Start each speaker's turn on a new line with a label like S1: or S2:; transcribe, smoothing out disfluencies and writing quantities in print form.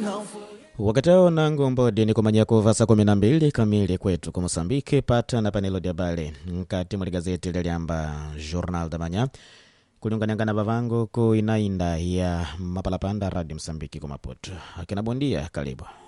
S1: Wakatao na ngombodi ni kumanya kuva saa 12 kamili kwetu kwa Mosambiki pata na panelo dia bale nkati mwa gazeti liliamba Jornal da Manhã kulungana na bavango ku inainda ya Mapalapanda Radio Msambiki kwa Maputo. Akina bondia karibu.